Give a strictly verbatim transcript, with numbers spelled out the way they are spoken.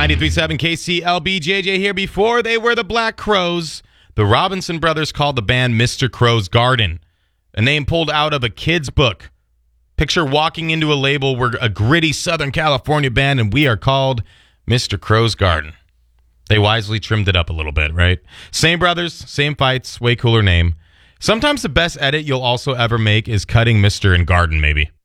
ninety-three point seven K C L B, J J here. Before they were the Black Crowes, the Robinson brothers called the band Mister Crow's Garden, a name pulled out of a kid's book. Picture walking into a label. We're a gritty Southern California band, and we are called Mister Crow's Garden. They wisely trimmed it up a little bit, right? Same brothers, same fights, way cooler name. Sometimes the best edit you'll also ever make is cutting Mister and Garden, maybe.